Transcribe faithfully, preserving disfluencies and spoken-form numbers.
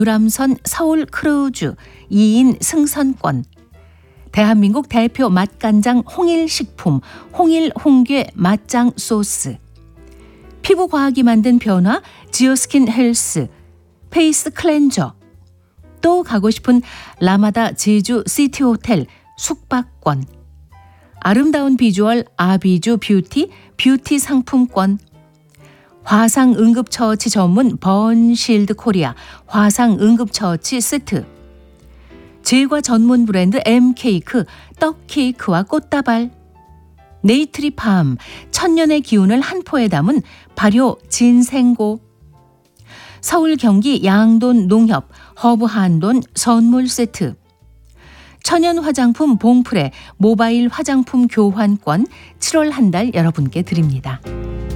유람선 서울 크루즈 이 인 승선권, 대한민국 대표 맛간장 홍일식품 홍일 홍괴 맛장 소스, 피부 과학이 만든 변화 지오스킨 헬스 페이스 클렌저, 또 가고 싶은 라마다 제주 시티호텔 숙박권, 아름다운 비주얼 아비주 뷰티 뷰티 상품권, 화상 응급처치 전문 번실드 코리아 화상 응급처치 세트, 제과 전문 브랜드 M케이크 떡케이크와 꽃다발, 네이트리팜 천년의 기운을 한 포에 담은 발효 진생고, 서울 경기 양돈 농협 허브 한돈 선물 세트, 천연 화장품 봉프레 모바일 화장품 교환권 칠월 한 달 여러분께 드립니다.